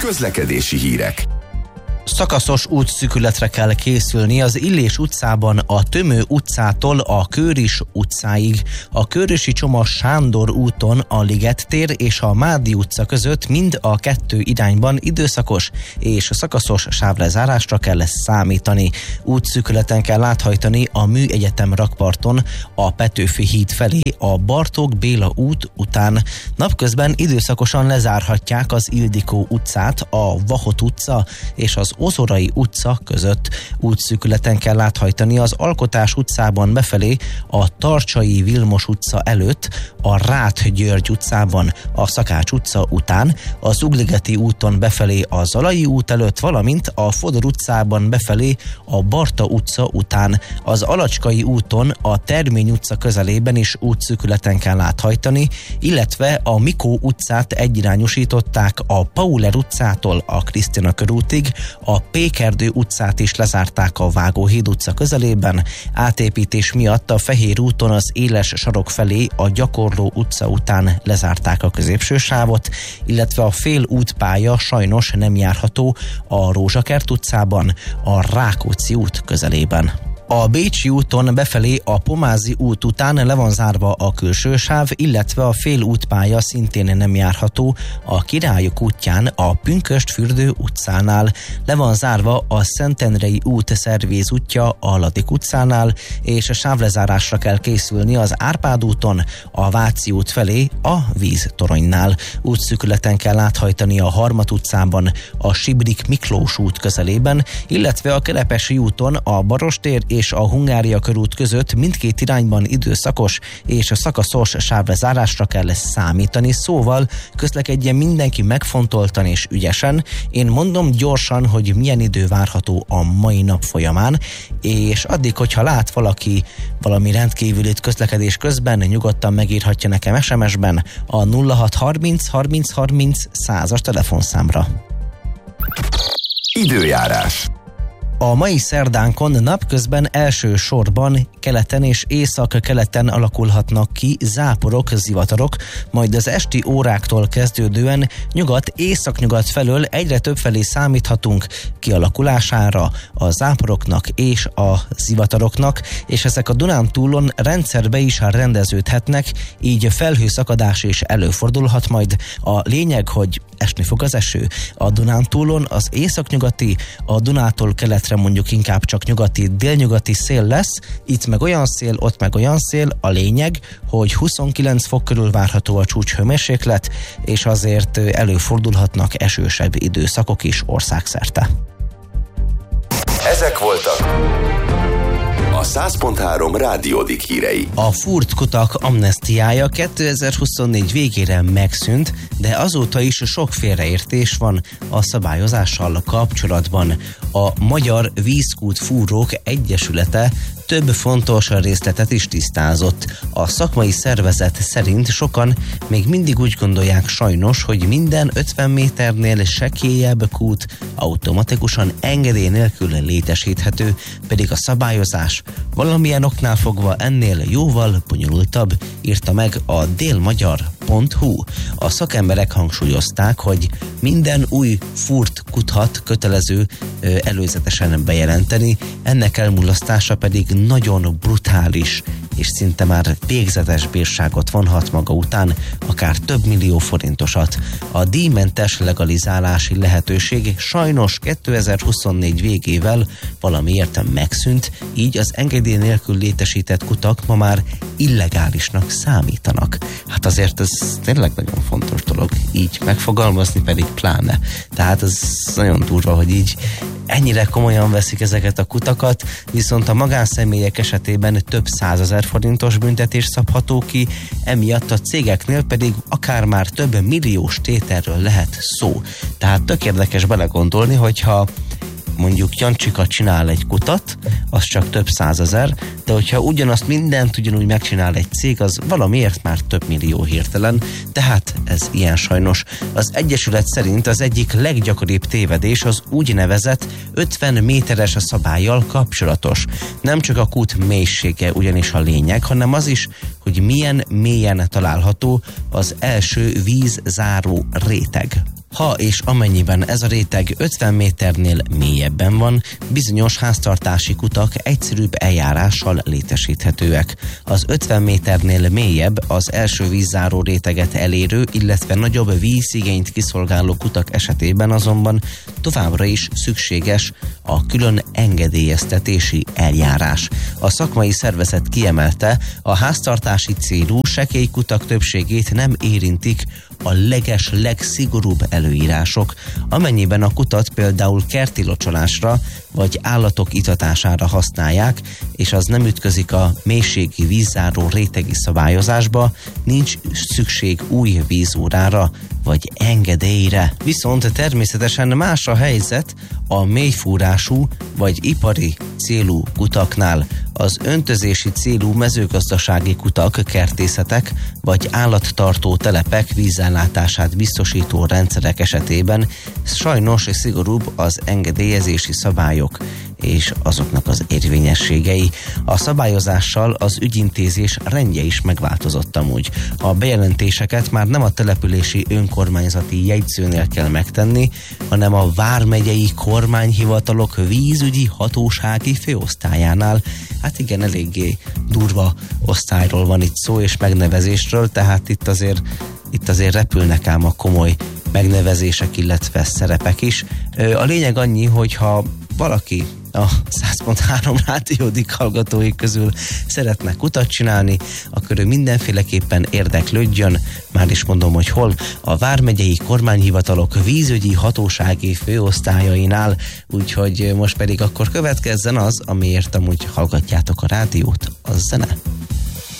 Közlekedési hírek. Szakaszos útszűkületre kell készülni az Illés utcában a Tömő utcától a Kőris utcáig. A Kőrösi Csoma Sándor úton a Liget tér és a Mádi utca között mind a kettő irányban időszakos és szakaszos sávlezárásra kell számítani. Útszűkületen kell áthajtani a Műegyetem rakparton a Petőfi híd felé a Bartók Béla út után. Napközben időszakosan lezárhatják az Ildikó utcát, a Vahot utca és az Ozorai utca között. Útszűkületen kell áthajtani az Alkotás utcában befelé a Tarcsai Vilmos utca előtt, a Ráth György utcában a Szakács utca után, az Ugligeti úton befelé a Zalai út előtt, valamint a Fodor utcában befelé a Barta utca után. Az Alacskai úton a Termény utca közelében is útszűkületen kell áthajtani, illetve a Mikó utcát egyirányosították a Pauler utcától a Krisztina körútig, a Pékerdő utcát is lezárták a Vágóhíd utca közelében, átépítés miatt a Fehér úton az Éles sarok felé a Gyakorló utca után lezárták a középső sávot, illetve a fél útpálya sajnos nem járható a Rózsakert utcában, a Rákóczi út közelében. A Bécsi úton befelé a Pomázi út után le van zárva a külső sáv, illetve a fél útpálya szintén nem járható a Királyok útján a Pünkösdfürdő utcánál. Le van zárva a Szentendrei út Szervéz útja a Ladik utcánál, és a sávlezárásra kell készülni az Árpád úton a Váci út felé a Víztoronynál. Útszűkületen kell áthajtani a Harmat utcában a Sibrik Miklós út közelében, illetve a Kerepesi úton a Barostér és a Hungária körút között mindkét irányban időszakos és a szakaszos sávlezárásra kell számítani, szóval közlekedjen mindenki megfontoltan és ügyesen. Én mondom gyorsan, hogy milyen idő várható a mai nap folyamán, és addig, hogyha lát valaki valami rendkívülit közlekedés közben, nyugodtan megírhatja nekem SMS-ben a 0630 30 30 100-as telefonszámra. Időjárás. A mai szerdánkon napközben elsősorban keleten és észak-keleten alakulhatnak ki záporok, zivatarok, majd az esti óráktól kezdődően nyugat-északnyugat felől egyre többfelé számíthatunk kialakulására a záporoknak és a zivataroknak, és ezek a Dunántúlon rendszerbe is rendeződhetnek, így felhőszakadás is előfordulhat majd. A lényeg, hogy esni fog az eső. A Dunántúlon az északnyugati, a Dunától keletre mondjuk inkább csak nyugati, délnyugati szél lesz, itt meg olyan szél, ott meg olyan szél. A lényeg, hogy 29 fok körül várható a csúcshőmérséklet, és azért előfordulhatnak esősebb időszakok is országszerte. Ezek voltak a 100.3 Rádiódik hírei. A furtkutak amnesztiája 2024 végére megszűnt, de azóta is sok félreértés van a szabályozással kapcsolatban. A Magyar Vízkút Fúrók Egyesülete több fontos részletet is tisztázott. A szakmai szervezet szerint sokan még mindig úgy gondolják sajnos, hogy minden 50 méternél sekélyebb kút automatikusan engedély nélkül létesíthető, pedig a szabályozás valamilyen oknál fogva ennél jóval bonyolultabb, írta meg a délmagyar.hu. A szakemberek hangsúlyozták, hogy minden új furt kuthat kötelező előzetesen bejelenteni, ennek elmulasztása pedig nagyon brutális és szinte már végzetes bírságot vonhat maga után, akár több millió forintosat. A díjmentes legalizálási lehetőség sajnos 2024 végével valamiért megszűnt, így az engedély nélkül létesített kutak ma már illegálisnak számítanak. Hát azért ez tényleg nagyon fontos dolog, így megfogalmazni pedig pláne. Tehát ez nagyon durva, hogy így ennyire komolyan veszik ezeket a kutakat, viszont a magánszemélyek esetében több 100 000 forintos büntetés szabható ki, emiatt a cégeknél pedig akár már több milliós tételről lehet szó. Tehát tök érdekes belegondolni, hogyha mondjuk Jancsika csinál egy kutat, az csak több 100 000, de hogyha ugyanazt mindent ugyanúgy megcsinál egy cég, az valamiért már több millió hirtelen, tehát ez ilyen sajnos. Az Egyesület szerint az egyik leggyakoribb tévedés az úgynevezett 50 méteres szabállyal kapcsolatos. Nem csak a kút mélysége ugyanis a lényeg, hanem az is, hogy milyen mélyen található az első vízzáró réteg. Ha és amennyiben ez a réteg 50 méternél mélyebben van, bizonyos háztartási kutak egyszerűbb eljárással létesíthetőek. Az 50 méternél mélyebb, az első vízzáró réteget elérő, illetve nagyobb vízigényt kiszolgáló kutak esetében azonban továbbra is szükséges a külön engedélyeztetési eljárás. A szakmai szervezet kiemelte, a háztartási célú sekélykutak többségét nem érintik a legszigorúbb előírások, amennyiben a kutat például kerti locsolásra vagy állatok itatására használják, és az nem ütközik a mélységi vízzáró rétegi szabályozásba, nincs szükség új vízórára vagy engedélyre. Viszont természetesen más a helyzet a mélyfúrású vagy ipari célú kutaknál. Az öntözési célú mezőgazdasági kutak, kertészetek vagy állattartó telepek vízellátását biztosító rendszerek esetében sajnos szigorúbb az engedélyezési szabályok és azoknak az érvényességei. A szabályozással az ügyintézés rendje is megváltozott amúgy. A bejelentéseket már nem a települési önkormányzati jegyzőnél kell megtenni, hanem a vármegyei kormányhivatalok vízügyi hatósági főosztályánál. Hát igen, eléggé durva osztályról van itt szó, és megnevezésről, tehát itt azért repülnek ám a komoly megnevezések, illetve szerepek is. A lényeg annyi, hogyha valaki a 100.3 rádiódik hallgatói közül szeretne kutat csinálni, akkor ő mindenféleképpen érdeklődjön, már is mondom, hogy hol, a vármegyei kormányhivatalok vízügyi hatósági főosztályainál, úgyhogy most pedig akkor következzen az, amiért amúgy hallgatjátok a rádiót, a zene.